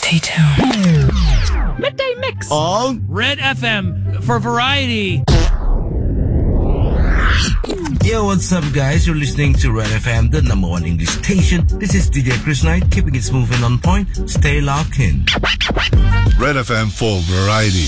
Stay tuned. Midday Mix on Red FM for variety. Yo, what's up, guys? You're listening to Red FM, the number one English station. This is DJ Chris Knight, keeping it smooth and on point. Stay locked in. Red FM for variety.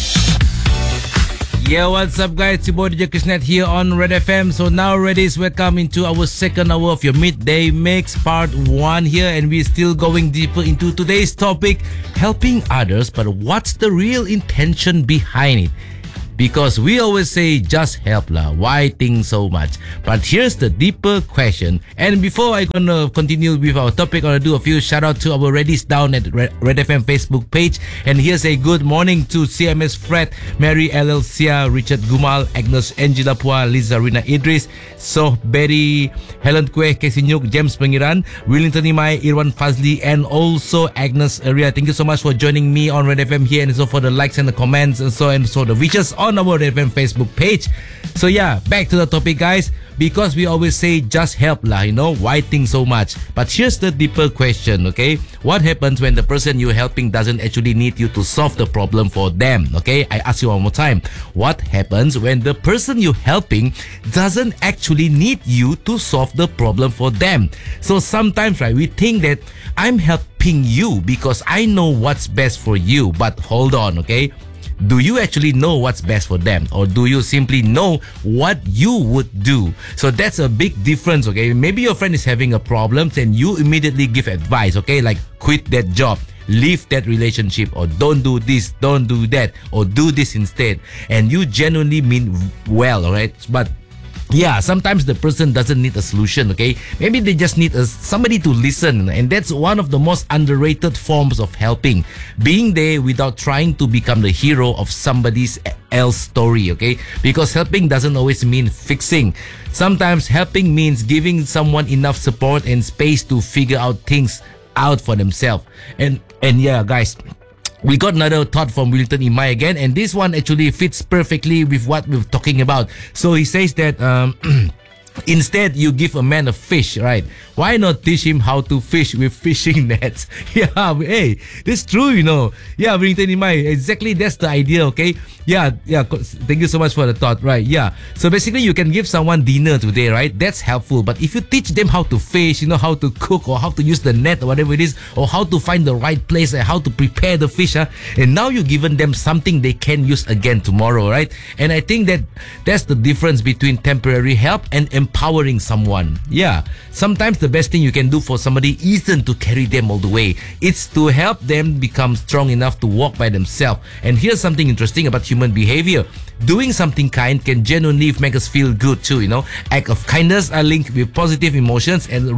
Yo, what's up, guys? It's your boy DJ Chris Knight here on Red FM. So now, Reddies, welcome into our second hour of your Midday Mix, part 1 here. And we're still going deeper into today's topic, helping others. But what's the real intention behind it? Because we always say, just help lah. Why think so much? But here's the deeper question. And before I gonna continue with our topic, I wanna do a few shout out to our Reddies down at Red FM Facebook page. And here's a good morning to CMS Fred, Mary Sia, Richard Gumal, Agnes Angela Pua, Liza Rina Idris, So Betty, Helen Kwe, Casey Nyuk, James Pengiran, Willington Imai, Irwan Fazli, and also Agnes Aria. Thank you so much for joining me on Red FM here, and so for the likes and the comments and so the wishes on our Red FM Facebook page. So yeah, back to the topic, guys. Because we always say just help lah, why think so much? But here's the deeper question, okay? What happens when the person you're helping doesn't actually need you to solve the problem for them, okay? I ask you one more time. What happens when the person you're helping doesn't actually need you to solve the problem for them? So sometimes, right, we think that I'm helping you because I know what's best for you. But hold on, okay? Do you actually know what's best for them, or do you simply know what you would do? So that's a big difference, okay? Maybe your friend is having a problem and you immediately give advice, okay? Like quit that job, leave that relationship, or don't do this, don't do that, or do this instead. And you genuinely mean well, alright? But yeah, sometimes the person doesn't need a solution, okay? Maybe they just need somebody to listen. And that's one of the most underrated forms of helping. Being there without trying to become the hero of somebody else's story, okay? Because helping doesn't always mean fixing. Sometimes helping means giving someone enough support and space to figure out things out for themselves. And yeah, guys, we got another thought from Willington Imai again, and this one actually fits perfectly with what we're talking about. So he says that instead you give a man a fish, right? Why not teach him how to fish with fishing nets? Yeah, hey, that's true, Yeah, Willington Imai, exactly, that's the idea, okay? Yeah, thank you so much for the thought, right? Yeah, so basically you can give someone dinner today, right? That's helpful. But if you teach them how to fish, how to cook, or how to use the net or whatever it is, or how to find the right place and how to prepare the fish, and now you've given them something they can use again tomorrow, right? And I think that's the difference between temporary help and empowering someone. Yeah, sometimes the best thing you can do for somebody isn't to carry them all the way. It's to help them become strong enough to walk by themselves. And here's something interesting about human behavior. Doing something kind can genuinely make us feel good too, Act of kindness are linked with positive emotions and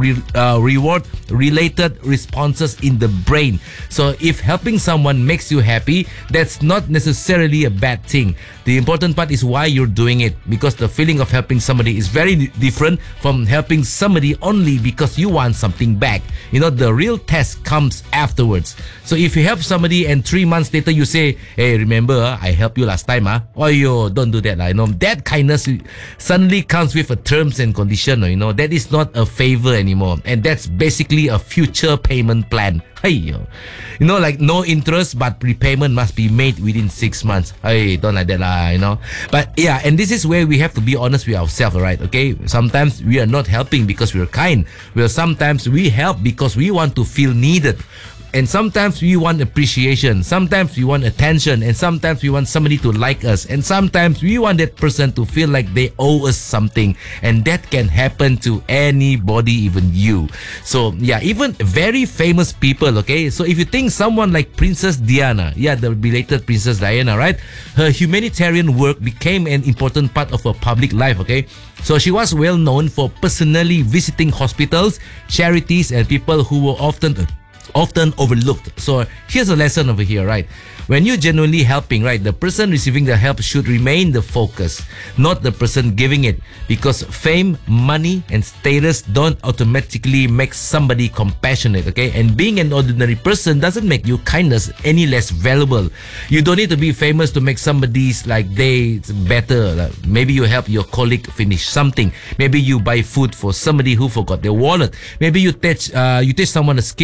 reward-related responses in the brain. So if helping someone makes you happy, that's not necessarily a bad thing. The important part is why you're doing it, because the feeling of helping somebody is very different from helping somebody only because you want something back. The real test comes afterwards. So if you help somebody and 3 months later you say, hey, remember, I helped you last time, oh, yo, don't do that. That kindness suddenly comes with a terms and condition. That is not a favor anymore. And that's basically a future payment plan. Hey, like no interest, but repayment must be made within 6 months. Hey, don't like that lah, But yeah, and this is where we have to be honest with ourselves, right? Okay, sometimes we are not helping because we're kind. Sometimes we help because we want to feel needed. And sometimes we want appreciation, sometimes we want attention, and sometimes we want somebody to like us, and sometimes we want that person to feel like they owe us something. And that can happen to anybody, even you. So yeah, even very famous people, okay? So if you think someone like Princess Diana, yeah, the belated Princess Diana, right? Her humanitarian work became an important part of her public life, okay? So she was well known for personally visiting hospitals, charities, and people who were often overlooked. So here's a lesson over here, right? When you're genuinely helping, right, the person receiving the help should remain the focus, not the person giving it. Because fame, money, and status don't automatically make somebody compassionate, okay? And being an ordinary person doesn't make your kindness any less valuable. You don't need to be famous to make somebody's day better. Like maybe you help your colleague finish something. Maybe you buy food for somebody who forgot their wallet. Maybe you teach someone a skill. Maybe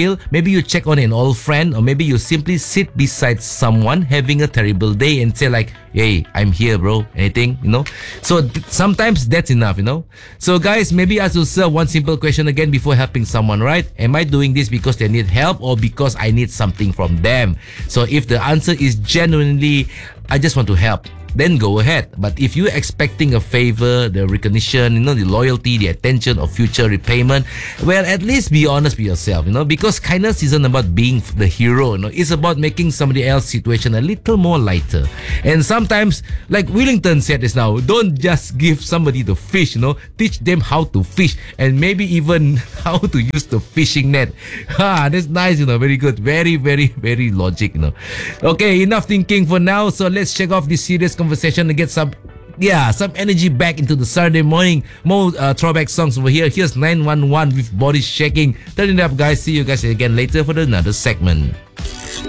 maybe you check on an old friend, or maybe you simply sit beside someone having a terrible day and say like, hey, I'm here, bro. Anything, So sometimes that's enough, So guys, maybe ask yourself one simple question again before helping someone, right? Am I doing this because they need help or because I need something from them? So if the answer is genuinely, I just want to help, then go ahead. But if you're expecting a favor, the recognition, the loyalty, the attention, or future repayment, well, at least be honest with yourself, because kindness isn't about being the hero, it's about making somebody else's situation a little more lighter. And sometimes, like Willington said just now, don't just give somebody the fish, teach them how to fish, and maybe even how to use the fishing net. That's nice, very good. Very, very, very logic, Okay, enough thinking for now. So let's check off this serious conversation and get some energy back into the Saturday morning. More throwback songs over here. Here's 911 with Body Shaking. Turn it up, guys. See you guys again later for another segment.